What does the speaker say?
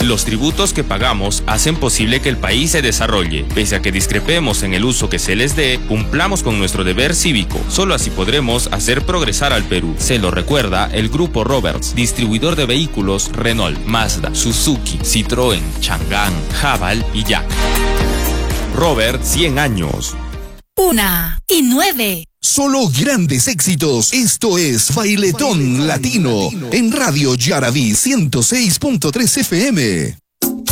Los tributos que pagamos hacen posible que el país se desarrolle. Pese a que discrepemos en el uso que se les dé, cumplamos con nuestro deber cívico. Solo así podremos hacer progresar al Perú. Se lo recuerda el Grupo Roberts, distribuidor de vehículos Renault, Mazda, Suzuki, Citroën, Chang'an, Haval y Jack. Robert, 100 años. 1:09. Solo grandes éxitos. Esto es Bailetón Latino en Radio Yaraví 106.3 FM.